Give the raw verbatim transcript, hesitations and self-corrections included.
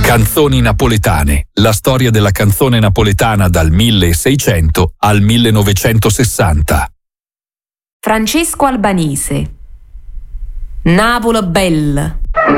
Canzoni napoletane, la storia della canzone napoletana dal milleseicento al millenovecentosessanta. Francesco Albanese. Napoli bella.